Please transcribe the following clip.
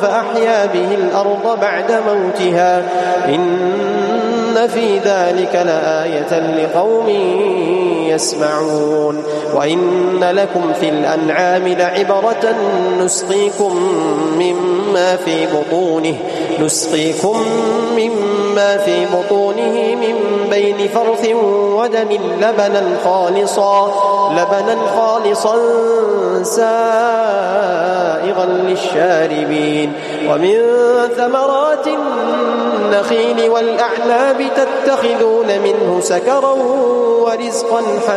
فأحيا به الأرض بعد موتها إن في ذلك لآية لقوم يسمعون وإن لكم في الأنعام لعبرة نسقيكم مما في بطونه من بين فرث ودم لبنا خالصا سائغا للشاربين ومن ثمرات النخيل والأعناب تتخذون منه سكرا ورزقا حسنا